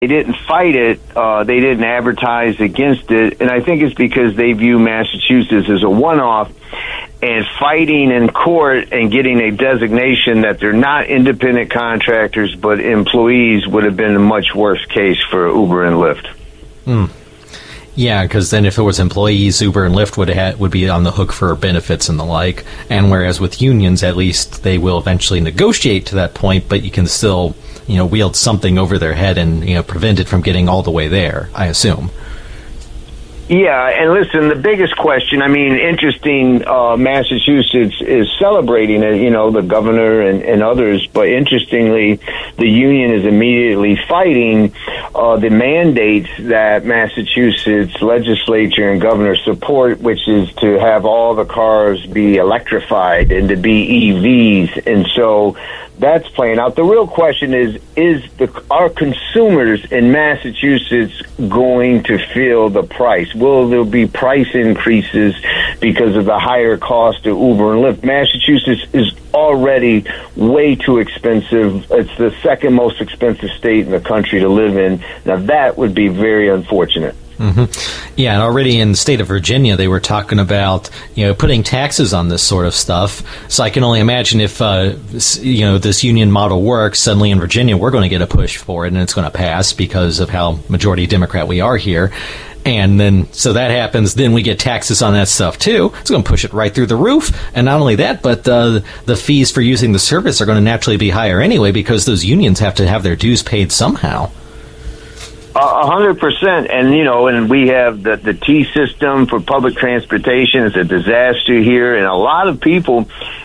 They didn't fight it. They didn't advertise against it. And I think it's because they view Massachusetts as a one-off, and fighting in court and getting a designation that they're not independent contractors but employees would have been a much worse case for Uber and Lyft. Yeah, because then if it was employees, Uber and Lyft would be on the hook for benefits and the like. And whereas with unions, at least they will eventually negotiate to that point, but you can still, wield something over their head and, prevent it from getting all the way there, I assume. Yeah, and listen, the biggest question, interesting, Massachusetts is celebrating it, the governor and others, but interestingly, the union is immediately fighting the mandates that Massachusetts legislature and governor support, which is to have all the cars be electrified and to be EVs, and so that's playing out. The real question is are consumers in Massachusetts going to feel the price? Will there be price increases because of the higher cost of Uber and Lyft? Massachusetts is already way too expensive. It's the second most expensive state in the country to live in. Now, that would be very unfortunate. Mm-hmm. Yeah, and already in the state of Virginia, they were talking about putting taxes on this sort of stuff. So I can only imagine if this union model works, suddenly in Virginia we're going to get a push for it, and it's going to pass because of how majority Democrat we are here. And then, so that happens, then we get taxes on that stuff too. It's going to push it right through the roof. And not only that, but the fees for using the service are going to naturally be higher anyway because those unions have to have their dues paid somehow. 100%, and we have the T system for public transportation. It's a disaster here, and a lot of people,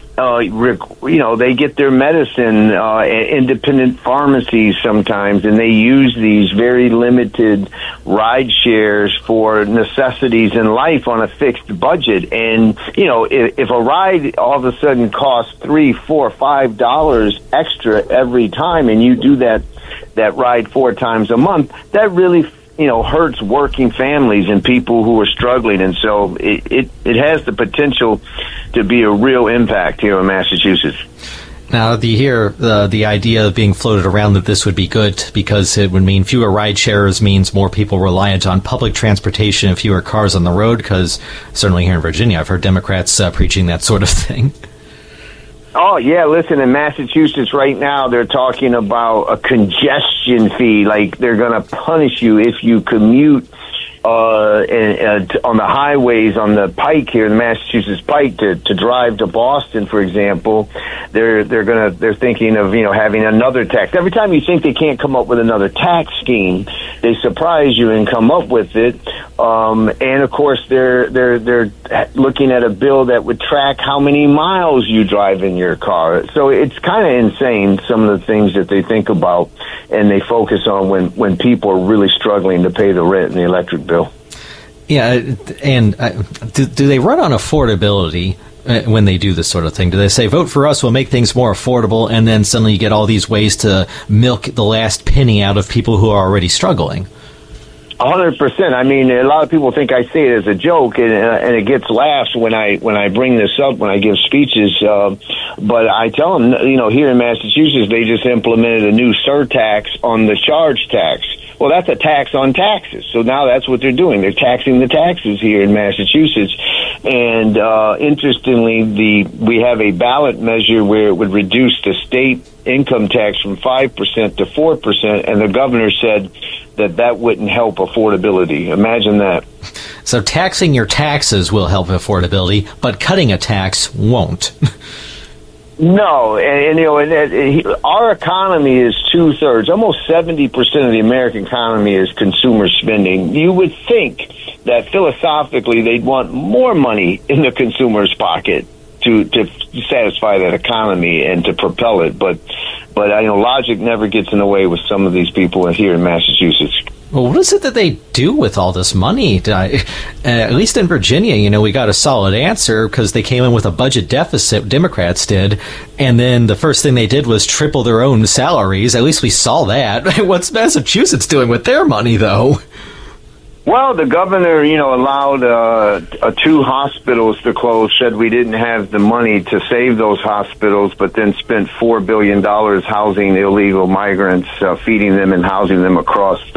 they get their medicine at independent pharmacies sometimes, and they use these very limited ride shares for necessities in life on a fixed budget. And if a ride all of a sudden costs $3, $4, $5 extra every time, and you do that ride 4 times a month, that really hurts working families and people who are struggling, and so it has the potential to be a real impact here in Massachusetts. Now, you hear the idea being floated around that this would be good because it would mean fewer ride sharers means more people reliant on public transportation and fewer cars on the road, because certainly here in Virginia I've heard Democrats preaching that sort of thing. Oh, yeah, listen, in Massachusetts right now, they're talking about a congestion fee, like they're going to punish you if you commute on the highways, on the Pike here, the Massachusetts Pike, to drive to Boston, for example. They're thinking of having another tax. Every time you think they can't come up with another tax scheme, they surprise you and come up with it. And of course, they're looking at a bill that would track how many miles you drive in your car. So it's kind of insane, some of the things that they think about and they focus on when people are really struggling to pay the rent and the electric bill. Yeah, and do they run on affordability when they do this sort of thing? Do they say, vote for us, we'll make things more affordable, and then suddenly you get all these ways to milk the last penny out of people who are already struggling? 100%. I mean, a lot of people think I say it as a joke, and it gets laughs when I bring this up, when I give speeches. But I tell them, here in Massachusetts, they just implemented a new surtax on the charge tax. Well, that's a tax on taxes. So now that's what they're doing. They're taxing the taxes here in Massachusetts. And interestingly, we have a ballot measure where it would reduce the state income tax from 5% to 4%, and the governor said that wouldn't help affordability. Imagine that. So taxing your taxes will help affordability, but cutting a tax won't. No, and our economy is 2/3, almost 70% of the American economy is consumer spending. You would think that philosophically they'd want more money in the consumer's pocket to satisfy that economy and to propel it, but logic never gets in the way with some of these people here in Massachusetts. Well, what is it that they do with all this money? At least in Virginia, we got a solid answer because they came in with a budget deficit, Democrats did, and then the first thing they did was triple their own salaries. At least we saw that. What's Massachusetts doing with their money, though? Well, the governor, allowed 2 hospitals to close, said we didn't have the money to save those hospitals, but then spent $4 billion housing illegal migrants, feeding them and housing them across